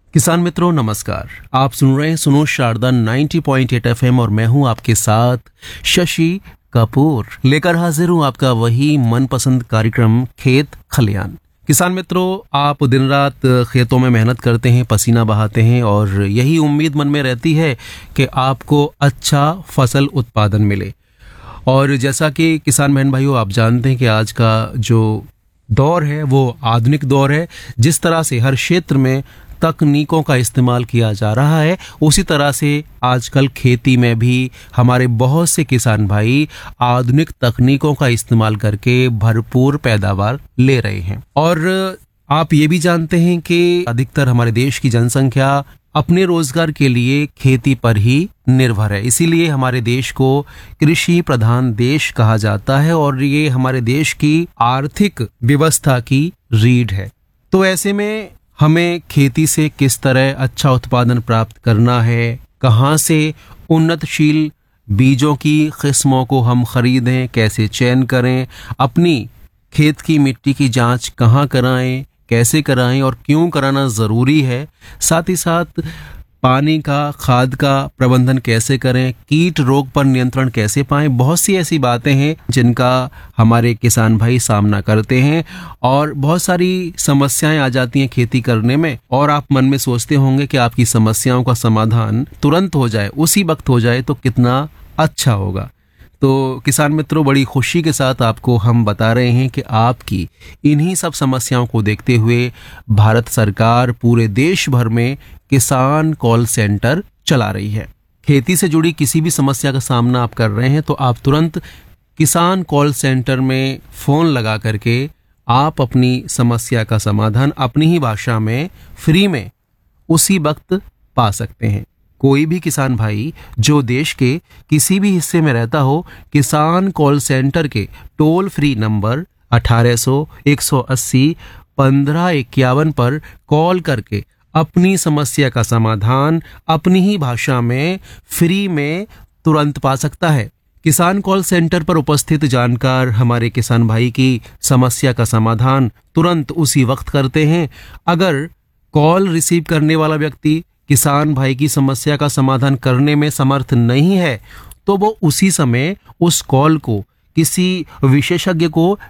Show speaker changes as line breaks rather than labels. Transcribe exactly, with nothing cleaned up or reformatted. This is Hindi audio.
किसान मित्रों नमस्कार। आप सुन रहे हैं सुनो शारदा नब्बे पॉइंट आठ एफएम और मैं हूं आपके साथ शशि कपूर, लेकर हाजिर हूं आपका वही मनपसंद कार्यक्रम खेत खलियान। किसान मित्रों, आप दिन रात खेतों में मेहनत करते हैं, पसीना बहाते हैं और यही उम्मीद मन में रहती है कि आपको अच्छा फसल उत्पादन मिले। और जैसा कि किसान बहन भाइयों आप जानते हैं कि आज का जो दौर है वो आधुनिक दौर है। जिस तरह से हर क्षेत्र में तकनीकों का इस्तेमाल किया जा रहा है, उसी तरह से आजकल खेती में भी हमारे बहुत से किसान भाई आधुनिक तकनीकों का इस्तेमाल करके भरपूर पैदावार ले रहे हैं। और आप ये भी जानते हैं कि अधिकतर हमारे देश की जनसंख्या अपने रोजगार के लिए खेती पर ही निर्भर है। इसीलिए हमारे देश को कृषि प्रधान देश कहा जाता है और ये हमारे देश की आर्थिक व्यवस्था की रीढ़ है। तो ऐसे में हमें खेती से किस तरह अच्छा उत्पादन प्राप्त करना है, कहाँ से उन्नतशील बीजों की किस्मों को हम खरीदें, कैसे चयन करें, अपनी खेत की मिट्टी की जांच कहाँ कराएं, कैसे कराएं और क्यों कराना ज़रूरी है, साथ ही साथ पानी का, खाद का प्रबंधन कैसे करें, कीट रोग पर नियंत्रण कैसे पाएं, बहुत सी ऐसी बातें हैं जिनका हमारे किसान भाई सामना करते हैं और बहुत सारी समस्याएं आ जाती हैं खेती करने में। और आप मन में सोचते होंगे कि आपकी समस्याओं का समाधान तुरंत हो जाए, उसी वक्त हो जाए तो कितना अच्छा होगा। तो किसान मित्रों, बड़ी खुशी के साथ आपको हम बता रहे हैं कि आपकी इन्हीं सब समस्याओं को देखते हुए भारत सरकार पूरे देश भर में किसान कॉल सेंटर चला रही है। खेती से जुड़ी किसी भी समस्या का सामना आप कर रहे हैं तो आप तुरंत किसान कॉल सेंटर में फ़ोन लगा करके आप अपनी समस्या का समाधान अपनी ही भाषा में फ्री में उसी वक्त पा सकते हैं। कोई भी किसान भाई जो देश के किसी भी हिस्से में रहता हो, किसान कॉल सेंटर के टोल फ्री नंबर अठारह सौ एक सौ अस्सी पंद्रह इक्यावन पर कॉल करके अपनी समस्या का समाधान अपनी ही भाषा में फ्री में तुरंत पा सकता है। किसान कॉल सेंटर पर उपस्थित जानकार हमारे किसान भाई की समस्या का समाधान तुरंत उसी वक्त करते हैं। अगर कॉल रिसीव करने वाला व्यक्ति किसान भाई की समस्या का समाधान करने में समर्थ नहीं है तो वो उसी समय उस कॉल को किसी विशेषज्ञ को